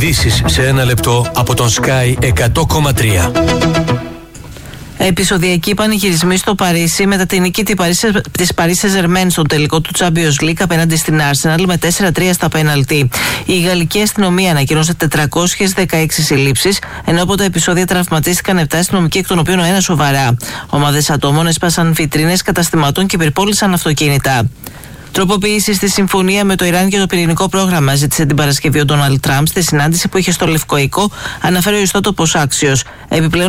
Ειδήσεις σε ένα λεπτό από τον Sky 100,3. Επεισοδιακοί πανηγυρισμοί στο Παρίσι μετά την νίκη της Paris Saint-Germain στο τελικό του Champions League απέναντι στην Arsenal με 4-3 στα πέναλτι. Η γαλλική αστυνομία ανακοίνωσε 416 συλλήψεις, ενώ από τα επεισόδια τραυματίστηκαν 7 αστυνομικοί, εκ των οποίων ο ένας σοβαρά. Ομάδες ατόμων έσπασαν βιτρίνες καταστημάτων και πυρπόλησαν αυτοκίνητα. Τροποποίηση στη συμφωνία με το Ιράν για το πυρηνικό πρόγραμμα ζήτησε την Παρασκευή ο Ντόναλντ Τραμπ στη συνάντηση που είχε στο Λευκό Οίκο, αναφέρει ο ιστότοπος Axios. Επιπλέον,